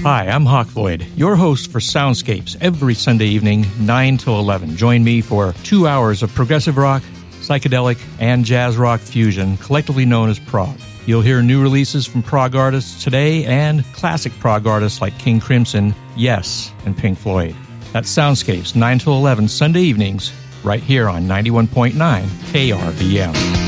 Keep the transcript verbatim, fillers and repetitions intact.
Hi, I'm Hawk Floyd, your host for Soundscapes every Sunday evening, nine till eleven. Join me for two hours of progressive rock, psychedelic, and jazz rock fusion, collectively known as prog. You'll hear new releases from prog artists today and classic prog artists like King Crimson, Yes, and Pink Floyd. That's Soundscapes, nine till eleven, Sunday evenings, right here on ninety-one point nine K R V M.